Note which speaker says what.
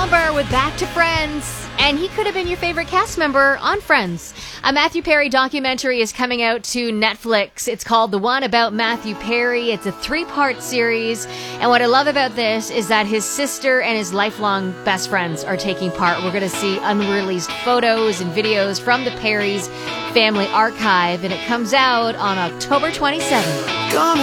Speaker 1: Amber with Back to Friends. And he could have been your favorite cast member on Friends. A Matthew Perry documentary is coming out to Netflix. It's called The One About Matthew Perry. It's a 3-part series. And what I love about this is that his sister and his lifelong best friends are taking part. We're going to see unreleased photos and videos from the Perry's family archive. And it comes out on October 27th.